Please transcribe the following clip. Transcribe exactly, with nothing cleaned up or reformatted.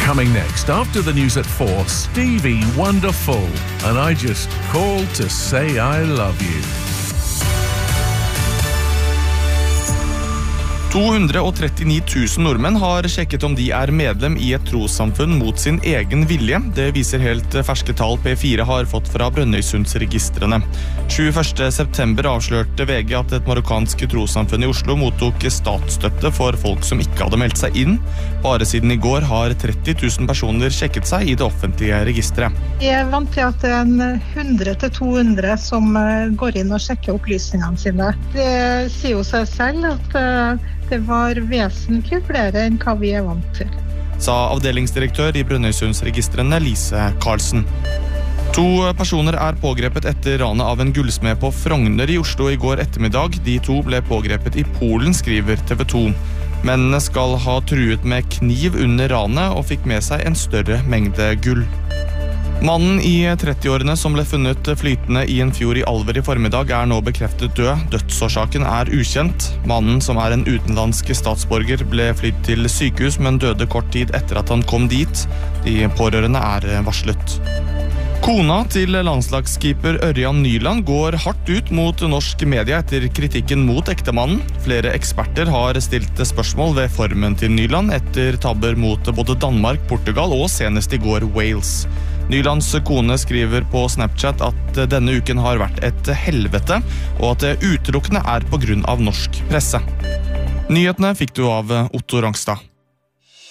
Coming next, after the news at four, Stevie Wonderful. And I just called to say I love you. to hundre og trettini tusen nordmenn har sjekket om de er medlem i et trossamfunn mot sin egen vilje. Det viser helt ferske tall P fire har fått fra Brønnøysundsregistrene. tjueførste september avslørte V G at et marokkansk trossamfunn i Oslo mottok statsstøtte for folk som ikke hadde meldt seg inn. Bare siden i går har tretti tusen personer sjekket seg i det offentlige registret. Jeg er vant til at det er en hundre til to hundre som går inn og sjekker opplysningene sine. Det sier jo seg selv at det var vesentlig flere enn hva vi er vant til. Sa avdelingsdirektør i Brønnøysundsregistrene Lise Karlsen. To personer er pågrepet etter ranet av en gullsmed på Frogner i Oslo i går ettermiddag. De to ble pågrepet i Polen, skriver T V to. Mennene skal ha truet med kniv under ranet og fikk med seg en større mengde gull. Mannen i trettiårene som ble funnet flytende i en fjord i Alver i formiddag er nå bekreftet død. Dødsårsaken er ukjent. Mannen, som er en utenlandsk statsborger, ble flytt til sykehus, men døde kort tid etter at han kom dit. De pårørende er varslet. Kona til landslagskeeper Ørjan Nyland går hardt ut mot norsk media etter kritikken mot ektemannen. Flere eksperter har stilt spørsmål ved formen til Nyland etter tabber mot både Danmark, Portugal og senest i går Wales. Nylands kone skriver på Snapchat at denne uken har vært et helvete, og at det utelukkende er på grunn av norsk presse. Nyhetene fikk du av Otto Rangstad.